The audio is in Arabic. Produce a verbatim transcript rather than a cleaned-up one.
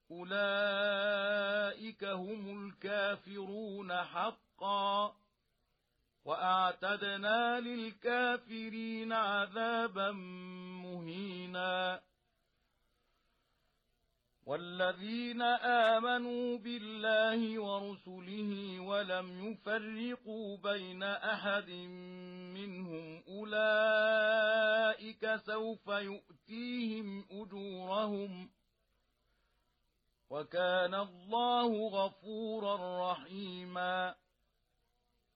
أولئك هم الكافرون حقا وأعتدنا للكافرين عذابا مهينا والذين آمنوا بالله ورسله ولم يفرقوا بين أحد منهم أولئك سوف يؤتيهم أجورهم وكان الله غفورا رحيما